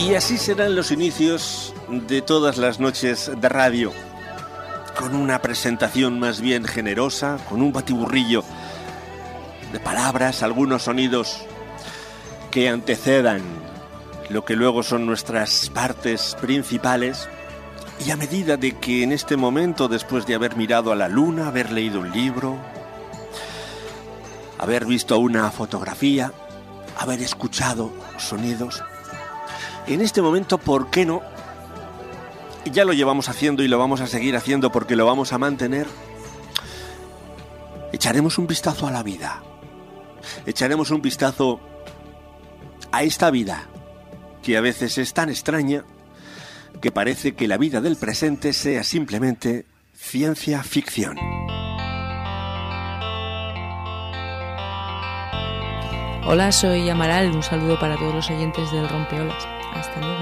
Y así serán los inicios de todas las noches de radio, con una presentación más bien generosa, con un batiburrillo de palabras, algunos sonidos que antecedan lo que luego son nuestras partes principales. Y a medida de que en este momento, después de haber mirado a la luna, haber leído un libro, haber visto una fotografía, haber escuchado sonidos, en este momento, ¿por qué no? Ya lo llevamos haciendo y lo vamos a seguir haciendo porque lo vamos a mantener. Echaremos un vistazo a la vida. Echaremos un vistazo a esta vida que a veces es tan extraña que parece que la vida del presente sea simplemente ciencia ficción. Hola, soy Amaral. Un saludo para todos los oyentes del Rompeolas. Hasta luego.